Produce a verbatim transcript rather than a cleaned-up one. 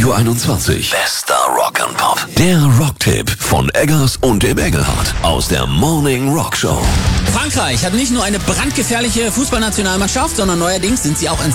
Radio einundzwanzig. Bester Rock and Pop. Der Rocktipp von Eggers und dem Engelhardt aus der Morning Rock Show. Frankreich hat nicht nur eine brandgefährliche Fußballnationalmannschaft, sondern neuerdings sind sie auch ein